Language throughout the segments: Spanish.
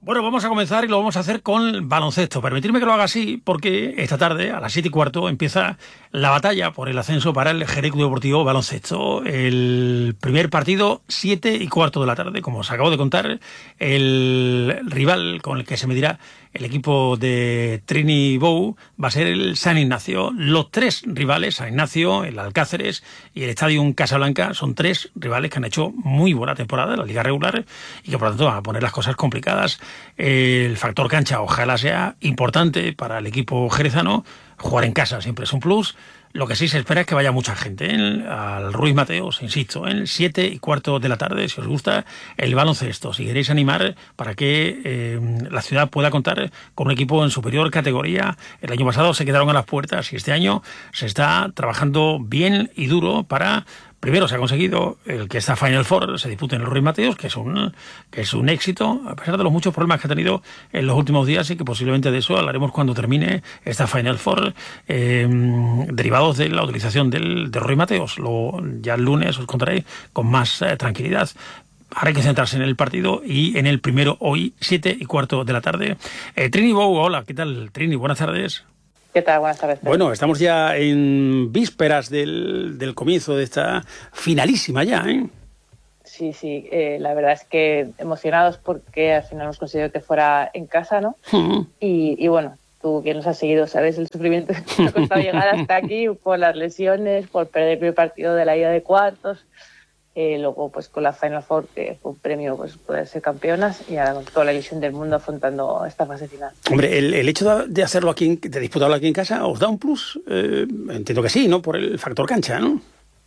Bueno, vamos a comenzar y lo vamos a hacer con baloncesto. Permitirme que lo haga así porque esta tarde, a las 7:15, empieza la batalla por el ascenso para el Jerez Club Deportivo Baloncesto. El primer partido, 7:15 de la tarde. Como os acabo de contar, el rival con el que se medirá el equipo de Trini Bou va a ser el San Ignacio. Los tres rivales, San Ignacio, el Alcáceres y el Stadium Casablanca, son tres rivales que han hecho muy buena temporada en la liga regular y que por lo tanto van a poner las cosas complicadas. El factor cancha ojalá sea importante para el equipo jerezano. Jugar en casa siempre es un plus. Lo que sí se espera es que vaya mucha gente al Ruiz Mateos, insisto, 7:15 de la tarde, si os gusta el baloncesto, si queréis animar para que la ciudad pueda contar con un equipo en superior categoría. El año pasado se quedaron a las puertas y este año se está trabajando bien y duro para... Primero se ha conseguido el que esta Final Four se dispute en el Ruiz Mateos, que es un éxito, a pesar de los muchos problemas que ha tenido en los últimos días, y que posiblemente de eso hablaremos cuando termine esta Final Four, derivados de la utilización del Ruiz Mateos. Luego, ya el lunes os contaré con más tranquilidad. Ahora hay que centrarse en el partido y en el primero hoy, 7:15 de la tarde. Trini Bou, hola, ¿qué tal, Trini? Buenas tardes. ¿Qué tal? Buenas tardes. Bueno, estamos ya en vísperas del comienzo de esta finalísima ya, ¿eh? Sí, la verdad es que emocionados porque al final hemos conseguido que fuera en casa, ¿no? Y bueno, tú que nos has seguido, sabes el sufrimiento que nos ha costado llegar hasta aquí por las lesiones, por perder el primer partido de la ida de cuartos. Luego pues con la Final Four, que fue un premio pues poder ser campeonas, y ahora con toda la ilusión del mundo afrontando esta fase final. Hombre, el hecho de hacerlo aquí, de disputarlo aquí en casa, ¿os da un plus? Entiendo que sí, ¿no? Por el factor cancha, ¿no?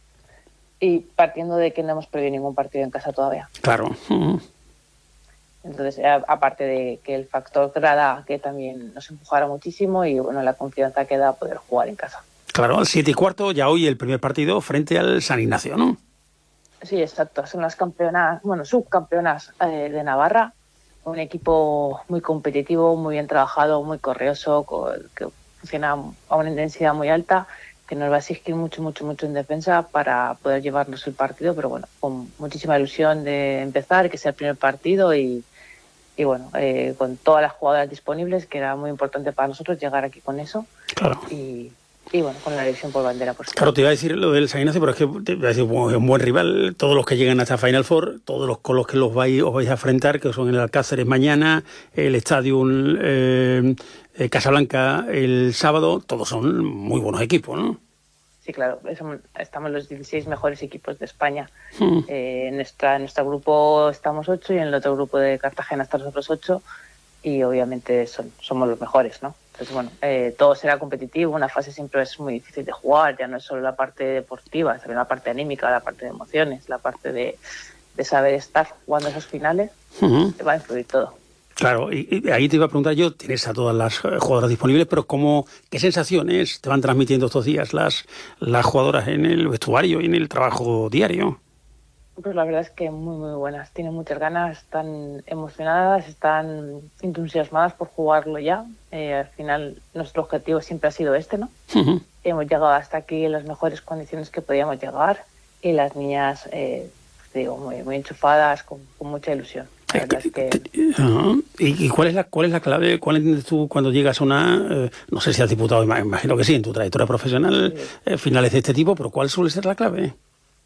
Y partiendo de que no hemos perdido ningún partido en casa todavía. Claro. Entonces, aparte de que el factor grada, que también nos empujara muchísimo, y bueno, la confianza que da poder jugar en casa. Claro, al 7:15, ya hoy el primer partido frente al San Ignacio, ¿no? Sí, exacto. Son las campeonas, bueno, subcampeonas de Navarra. Un equipo muy competitivo, muy bien trabajado, muy correoso, que funciona a una intensidad muy alta, que nos va a exigir mucho en defensa para poder llevarnos el partido, pero bueno, con muchísima ilusión de empezar, que sea el primer partido y bueno, con todas las jugadoras disponibles, que era muy importante para nosotros llegar aquí con eso. Claro. Y bueno, con la división por bandera, por supuesto. Claro, te iba a decir lo del San Ignacio, pero es que te iba a decir, es un buen rival. Todos los que llegan a esta Final Four, todos los con los que os vais a enfrentar, que son el Alcáceres mañana, el Stadium Casablanca el sábado, todos son muy buenos equipos, ¿no? Sí, claro, estamos los 16 mejores equipos de España. En nuestro grupo estamos 8 y en el otro grupo de Cartagena están los otros 8, y obviamente somos los mejores, ¿no? Entonces, bueno, todo será competitivo. Una fase siempre es muy difícil de jugar, ya no es solo la parte deportiva, también la parte anímica, la parte de emociones, la parte de saber estar jugando esos finales. Te va a influir todo. Claro, y ahí te iba a preguntar yo, tienes a todas las jugadoras disponibles, pero ¿qué sensaciones te van transmitiendo estos días las jugadoras en el vestuario y en el trabajo diario? Pues la verdad es que muy buenas, tienen muchas ganas, están emocionadas, están entusiasmadas por jugarlo ya. Al final nuestro objetivo siempre ha sido este, ¿no? Hemos llegado hasta aquí en las mejores condiciones que podíamos llegar, y las niñas, digo, muy enchufadas, con mucha ilusión. La verdad es que... ¿Y cuál es la clave? ¿Cuál entiendes tú cuando llegas a no sé si has disputado, imagino que sí, en tu trayectoria profesional, finales de este tipo, pero ¿cuál suele ser la clave?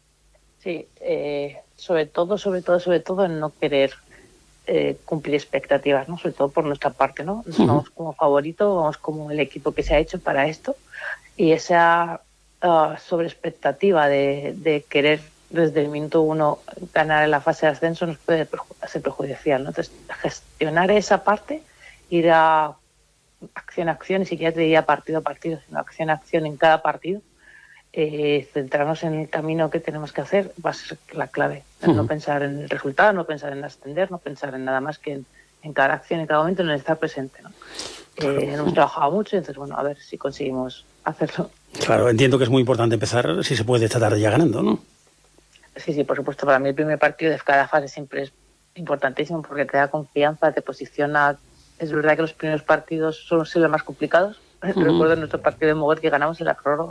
Sí, sobre todo en no querer cumplir expectativas, ¿no? Sobre todo por nuestra parte, ¿no? Nos vamos como favorito, vamos como el equipo que se ha hecho para esto, y esa sobreexpectativa de querer desde el minuto 1 ganar en la fase de ascenso nos puede ser perjudicial, ¿no? Entonces, gestionar esa parte, ir a acción a acción, ni siquiera te diría partido a partido, sino acción a acción en cada partido. Centrarnos en el camino que tenemos que hacer va a ser la clave. No pensar en el resultado, no pensar en ascender, no pensar en nada más que en cada acción, en cada momento, en el estar presente, ¿no? Hemos trabajado mucho, y entonces, bueno, a ver si conseguimos hacerlo. Claro, entiendo que es muy importante empezar, si se puede, esta tarde ya ganando, ¿no? Sí, por supuesto. Para mí el primer partido de cada fase siempre es importantísimo porque te da confianza, te posiciona. Es verdad que los primeros partidos son los más complicados. Recuerdo nuestro partido de Moguer, que ganamos en la prórroga,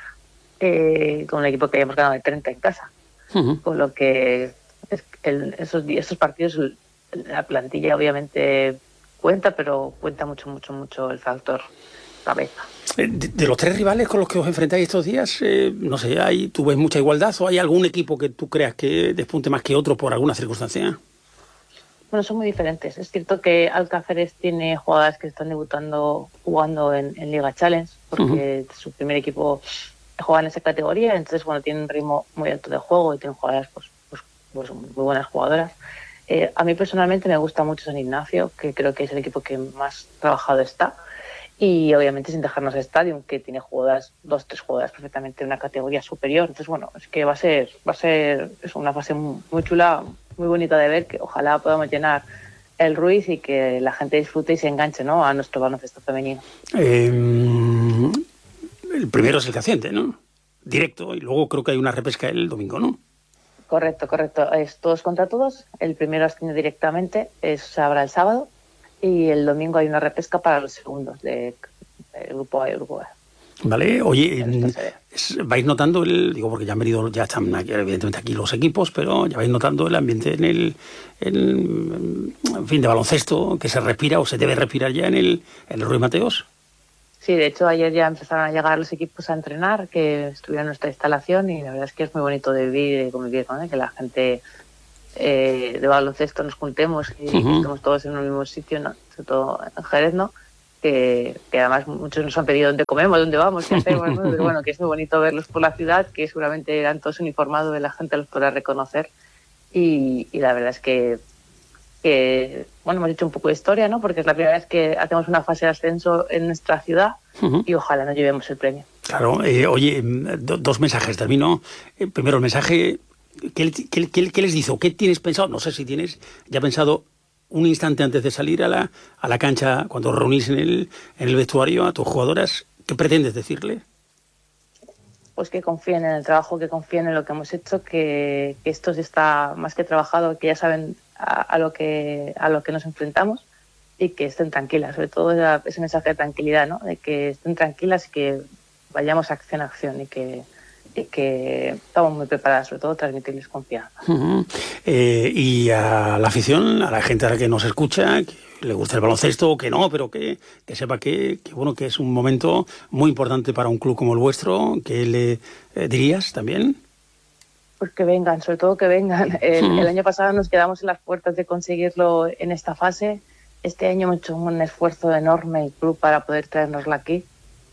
con un equipo que habíamos ganado de 30 en casa. Con lo que esos partidos la plantilla obviamente cuenta, pero cuenta mucho, mucho, mucho el factor cabeza. De los tres rivales con los que os enfrentáis estos días, no sé, ¿tú ves mucha igualdad o hay algún equipo que tú creas que despunte más que otro por alguna circunstancia? Bueno, son muy diferentes. Es cierto que Alcáceres tiene jugadoras que están debutando jugando en Liga Challenge, porque su primer equipo juega en esa categoría, entonces bueno, tiene un ritmo muy alto de juego y tienen jugadoras pues muy buenas jugadoras. A mí personalmente me gusta mucho San Ignacio, que creo que es el equipo que más trabajado está, y obviamente sin dejarnos el Stadium, que tiene jugadoras, 2-3 jugadoras perfectamente en una categoría superior. Entonces bueno, es que va a ser es una fase muy chula, muy bonita de ver, que ojalá podamos llenar el Ruiz y que la gente disfrute y se enganche, ¿no?, a nuestro baloncesto femenino. El primero es el que asciende, ¿no? Directo, y luego creo que hay una repesca el domingo, ¿no? Correcto. Es todos contra todos. El primero asciende directamente, se habrá el sábado, y el domingo hay una repesca para los segundos del grupo A y grupo B. Vale, oye, ¿vais notando digo, porque ya han venido, ya están evidentemente aquí los equipos, pero ya vais notando el ambiente en fin, de baloncesto que se respira o se debe respirar ya en el Ruiz Mateos? Sí, de hecho ayer ya empezaron a llegar los equipos a entrenar, que estuvieron en nuestra instalación, y la verdad es que es muy bonito de vivir y de convivir, ¿no?, que la gente de baloncesto nos juntemos y estemos todos en un mismo sitio, ¿no?, sobre todo en Jerez, ¿no?, que además muchos nos han pedido dónde comemos, dónde vamos, qué hacemos, ¿no? Pero bueno, que es muy bonito verlos por la ciudad, que seguramente eran todos uniformados y la gente los podrá reconocer, y la verdad es que bueno, hemos hecho un poco de historia, ¿no?, porque es la primera vez que hacemos una fase de ascenso en nuestra ciudad, y ojalá nos llevemos el premio. Claro, oye, dos mensajes, termino. Primero el mensaje, ¿qué les dice? ¿Qué tienes pensado? No sé si tienes ya pensado un instante antes de salir a la cancha, cuando os reunís en el vestuario a tus jugadoras, ¿qué pretendes decirle? Pues que confíen en el trabajo, que confíen en lo que hemos hecho, que esto ya está más que trabajado, que ya saben a lo que nos enfrentamos, y que estén tranquilas, sobre todo ese mensaje de tranquilidad, ¿no?, de que estén tranquilas y que vayamos acción a acción, y que estamos muy preparadas, sobre todo transmitirles confianza. Y a la afición, a la gente a la que nos escucha, que le gusta el baloncesto o que no, pero que sepa que bueno, que es un momento muy importante para un club como el vuestro. ¿Qué le dirías también? Pues que vengan, sobre todo que vengan. El año pasado nos quedamos en las puertas de conseguirlo en esta fase. Este año hemos hecho un esfuerzo enorme el club para poder traernosla aquí,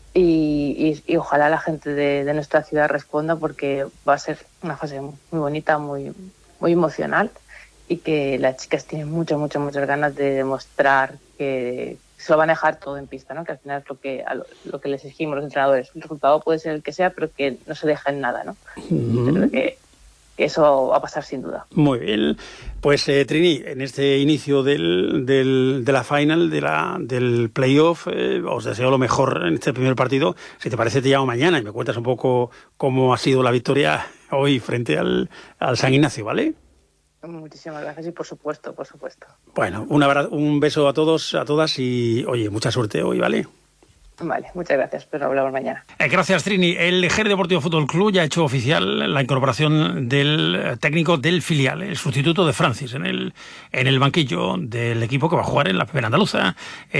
y ojalá la gente de nuestra ciudad responda, porque va a ser una fase muy bonita, muy, muy emocional, y que las chicas tienen muchas ganas de demostrar que se lo van a dejar todo en pista, ¿no?, que al final es lo que les exigimos los entrenadores. El resultado puede ser el que sea, pero que no se deja en nada, ¿no? Pero que eso va a pasar sin duda. Muy bien. Pues Trini, en este inicio de la final, del playoff, os deseo lo mejor en este primer partido. Si te parece, te llamo mañana y me cuentas un poco cómo ha sido la victoria hoy frente al San Ignacio, ¿vale? Muchísimas gracias, y por supuesto. Bueno, un beso a todos, a todas, y oye, mucha suerte hoy, ¿vale? Vale, muchas gracias, pero hablamos mañana. Gracias, Trini. El Jerez Deportivo Fútbol Club ya ha hecho oficial la incorporación del técnico del filial, el sustituto de Francis, en el banquillo del equipo que va a jugar en la primera andaluza.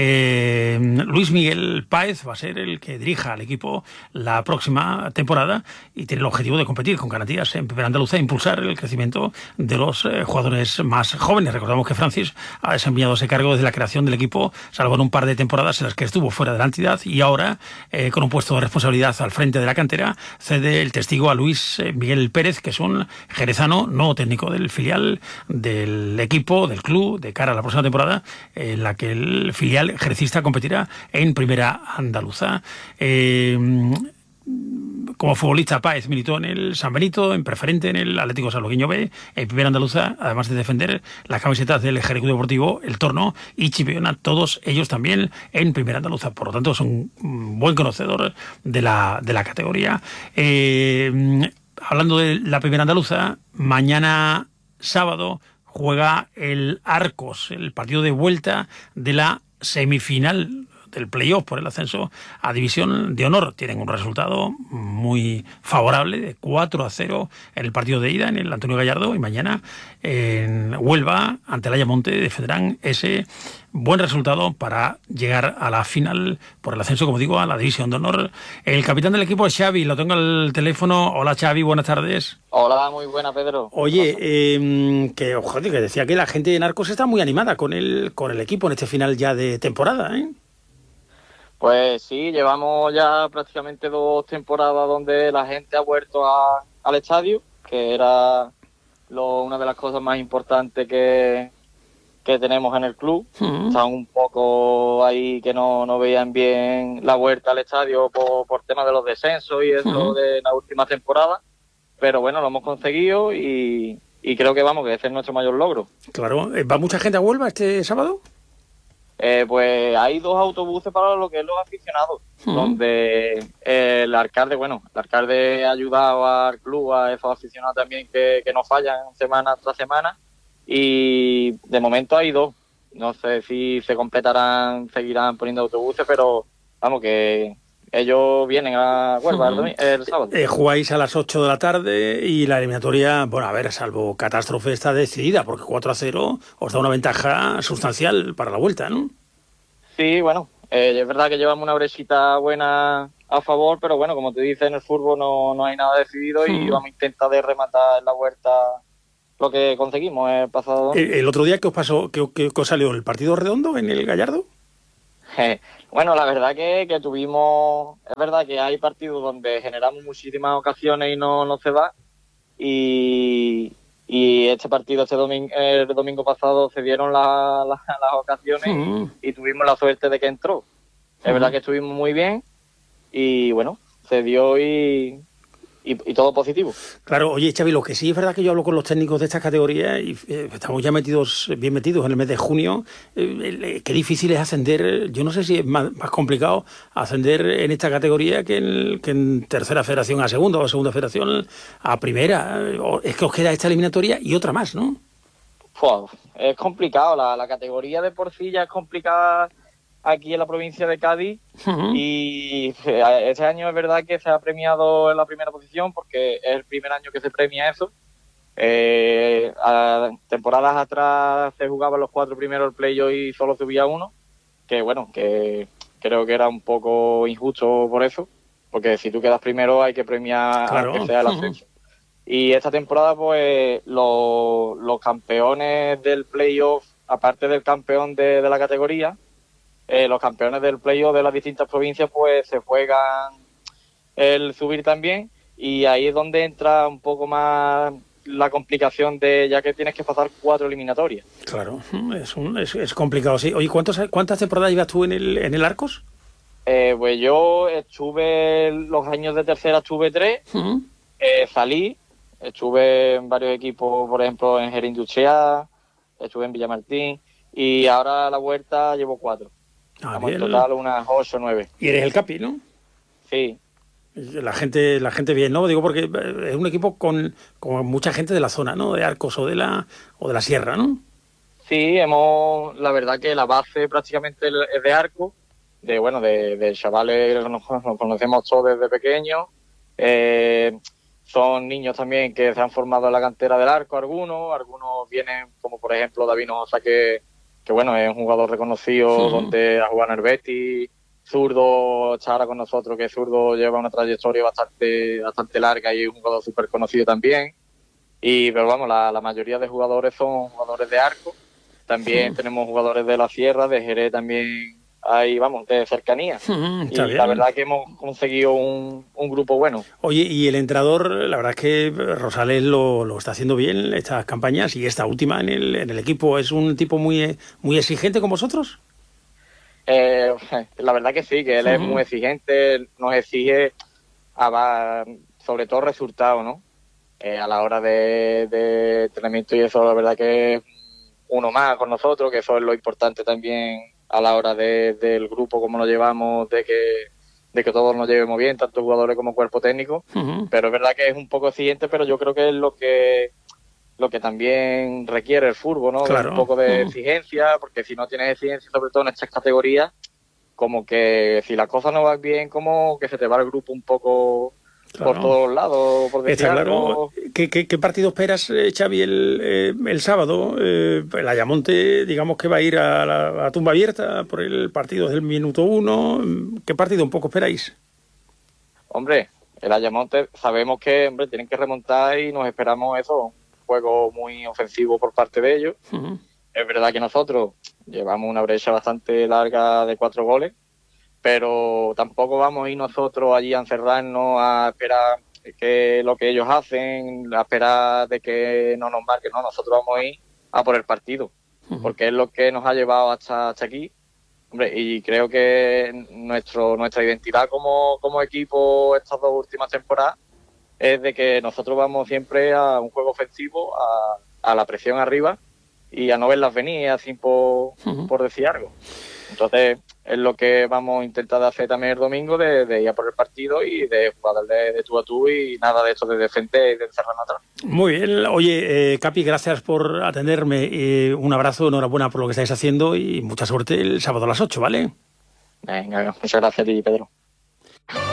Luis Miguel Páez va a ser el que dirija al equipo la próxima temporada y tiene el objetivo de competir con garantías en primera andaluza e impulsar el crecimiento de los jugadores más jóvenes. Recordamos que Francis ha desempeñado ese cargo desde la creación del equipo, salvo en un par de temporadas en las que estuvo fuera de la entidad, y ahora, con un puesto de responsabilidad al frente de la cantera, cede el testigo a Luis Miguel Pérez, que es un jerezano, nuevo técnico del filial del equipo, del club, de cara a la próxima temporada, en la que el filial jerecista competirá en primera andaluza. Como futbolista, Páez militó en el San Benito, en preferente en el Atlético Sanluqueño B, en primera andaluza, además de defender las camisetas del Jerez Deportivo, el Torno y Chipiona, todos ellos también en primera andaluza. Por lo tanto, es un buen conocedor de la categoría. Hablando de la primera andaluza, mañana sábado juega el Arcos, el partido de vuelta de la semifinal del playoff por el ascenso a División de Honor. Tienen un resultado muy favorable de 4-0 en el partido de ida en el Antonio Gallardo, y mañana en Huelva ante el Ayamonte defenderán ese buen resultado para llegar a la final por el ascenso, como digo, a la División de Honor. El capitán del equipo es Xavi, lo tengo al teléfono. Hola Xavi, buenas tardes. Hola, muy buena, Pedro. Oye, que decía que la gente de Narcos está muy animada con el equipo en este final ya de temporada, ¿eh? Pues sí, llevamos ya prácticamente 2 temporadas donde la gente ha vuelto al estadio, que era una de las cosas más importantes que tenemos en el club. Están un poco ahí que no veían bien la vuelta al estadio por temas de los descensos y eso de la última temporada. Pero bueno, lo hemos conseguido y creo que que ese es nuestro mayor logro. Claro. ¿Va mucha gente a Huelva este sábado? Pues hay 2 autobuses para lo que es los aficionados, donde el alcalde ha ayudado al club, a esos aficionados también que no fallan semana tras semana, y de momento hay 2. No sé si se completarán, seguirán poniendo autobuses, pero vamos, que ellos vienen a Huelva el sábado. Jugáis a las 8 de la tarde y la eliminatoria, bueno, a ver, salvo catástrofe, está decidida, porque 4-0 os da una ventaja sustancial para la vuelta, ¿no? Sí, bueno, es verdad que llevamos una brechita buena a favor, pero bueno, como te dice, en el fútbol no hay nada decidido y vamos a intentar de rematar en la vuelta lo que conseguimos el pasado. ¿El otro día qué os pasó? ¿Qué os salió? ¿El partido redondo en el Gallardo? Bueno, la verdad que tuvimos... Es verdad que hay partidos donde generamos muchísimas ocasiones y no se da. Y este partido, el domingo pasado, se dieron las ocasiones y tuvimos la suerte de que entró. Es verdad que estuvimos muy bien y bueno, se dio y todo positivo. Claro, oye Xavi, lo que sí es verdad que yo hablo con los técnicos de estas categorías y estamos ya bien metidos en el mes de junio. Qué difícil es ascender. Yo no sé si es más complicado ascender en esta categoría que en tercera federación a segunda o segunda federación a primera. Es que os queda esta eliminatoria y otra más, ¿no? Es complicado, la categoría de por sí ya es complicada aquí en la provincia de Cádiz y este año es verdad que se ha premiado en la primera posición porque es el primer año que se premia eso. A temporadas atrás se jugaban los 4 primeros el playoff y solo subía uno, que bueno, que creo que era un poco injusto por eso, porque si tú quedas primero hay que premiar, claro, aunque sea el ascenso. Y esta temporada pues los campeones del playoff, aparte del campeón de la categoría, los campeones del playoff de las distintas provincias pues se juegan el subir también, y ahí es donde entra un poco más la complicación de ya que tienes que pasar 4 eliminatorias. Claro, es complicado, sí. Oye, ¿cuántas temporadas llevas tú en el Arcos? Pues yo estuve, los años de tercera estuve 3, salí, estuve en varios equipos, por ejemplo en Jerez Industrial, estuve en Villamartín y ahora a la vuelta llevo 4. En total unas 8 o 9. Y eres el capi, ¿no? Sí. La gente bien, ¿no? Digo porque es un equipo con mucha gente de la zona, ¿no? De Arcos o de la Sierra, ¿no? Sí, la verdad que la base prácticamente es de Arcos, de chavales que nos conocemos todos desde pequeños. Son niños también que se han formado en la cantera del Arco, algunos vienen, como por ejemplo David Nojosa, que bueno, es un jugador reconocido, donde ha jugado en el Betis. Zurdo está ahora con nosotros, que Zurdo lleva una trayectoria bastante larga y es un jugador súper conocido también. Pero vamos, la mayoría de jugadores son jugadores de Arco. También tenemos jugadores de la Sierra, de Jerez también, ahí vamos, de cercanía. Y la verdad que hemos conseguido un grupo bueno. Oye, y el entrenador, la verdad es que Rosales lo está haciendo bien estas campañas, y esta última en el equipo. ¿Es un tipo muy exigente con vosotros? La verdad que sí, que él es muy exigente, nos exige sobre todo resultados, ¿no? A la hora de entrenamiento y eso, la verdad que es uno más con nosotros, que eso es lo importante también a la hora del grupo, cómo nos llevamos, de que todos nos llevemos bien, tanto jugadores como cuerpo técnico. Pero es verdad que es un poco exigente, pero yo creo que es lo que también requiere el fútbol, ¿no? Claro. Un poco de exigencia, porque si no tienes exigencia, sobre todo en estas categorías, como que si las cosas no van bien, como que se te va el grupo un poco Claro. por todos lados, por decir Está algo. claro. ¿Qué partido esperas, Xavi, el sábado? El Ayamonte, digamos que va a ir a la tumba abierta por el partido del minuto 1. ¿Qué partido un poco esperáis? Hombre, el Ayamonte sabemos que, hombre, tienen que remontar y nos esperamos eso, un juego muy ofensivo por parte de ellos. Uh-huh. Es verdad que nosotros llevamos una brecha bastante larga de 4 goles, pero tampoco vamos a ir nosotros allí a encerrarnos a esperar que lo que ellos hacen, a esperar de que no nos marquen, no, nosotros vamos a ir a por el partido, porque es lo que nos ha llevado hasta aquí. Hombre, y creo que nuestra identidad como equipo estas 2 últimas temporadas es de que nosotros vamos siempre a un juego ofensivo, a la presión arriba y a no verlas venir así por decir algo. Entonces es lo que vamos a intentar hacer también el domingo, de ir a por el partido y de jugar de tú a tú y nada de esto de defender y de encerrarnos atrás. Muy bien. Oye, Capi, gracias por atenderme. Un abrazo, enhorabuena por lo que estáis haciendo y mucha suerte el sábado a las 8, ¿vale? Venga, muchas gracias a ti, Pedro.